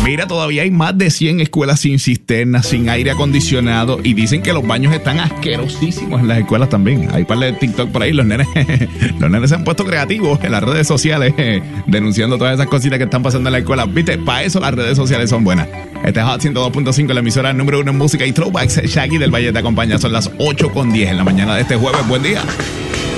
Mira, todavía hay más de 100 escuelas sin cisternas, sin aire acondicionado, y dicen que los baños están asquerosísimos en las escuelas también. Hay par de TikTok por ahí, los nenes se han puesto creativos en las redes sociales, denunciando todas esas cositas que están pasando en la escuela. Viste, para eso las redes sociales son buenas. Este es Hot 102.5, la emisora número 1 en música y throwbacks. Shaggy del Valle te acompaña, son las 8:10 en la mañana de este jueves. Buen día.